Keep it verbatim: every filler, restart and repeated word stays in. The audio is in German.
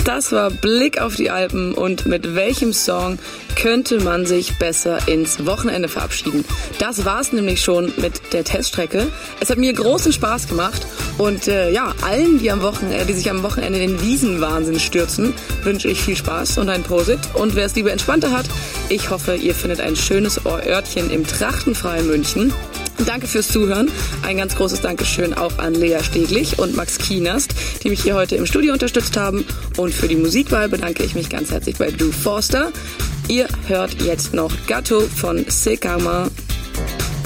Das war Blick auf die Alpen und mit welchem Song könnte man sich besser ins Wochenende verabschieden? Das war's nämlich schon mit der Teststrecke. Es hat mir großen Spaß gemacht und äh, ja, allen, die am Wochenende, die sich am Wochenende in den Wiesenwahnsinn stürzen, wünsche ich viel Spaß und ein Prosit. Und wer es lieber entspannter hat, ich hoffe, ihr findet ein schönes Örtchen im trachtenfreien München. Danke fürs Zuhören. Ein ganz großes Dankeschön auch an Lea Steglich und Max Kienast, die mich hier heute im Studio unterstützt haben. Und für die Musikwahl bedanke ich mich ganz herzlich bei Drew Forster. Ihr hört jetzt noch Gatto von Sekama.